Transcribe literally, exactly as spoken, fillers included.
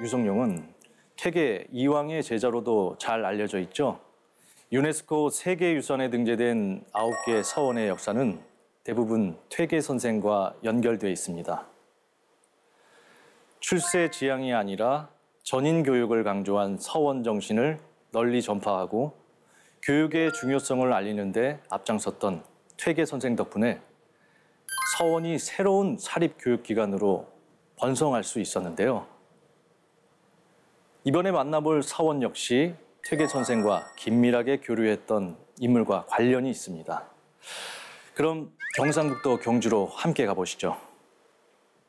유성룡은 퇴계 이왕의 제자로도 잘 알려져 있죠. 유네스코 세계유산에 등재된 아홉 개의 서원의 역사는 대부분 퇴계 선생과 연결되어 있습니다. 출세 지향이 아니라 전인 교육을 강조한 서원 정신을 널리 전파하고 교육의 중요성을 알리는 데 앞장섰던 퇴계 선생 덕분에 서원이 새로운 사립교육기관으로 번성할 수 있었는데요. 이번에 만나볼 서원 역시 퇴계 선생과 긴밀하게 교류했던 인물과 관련이 있습니다. 그럼 경상북도 경주로 함께 가보시죠.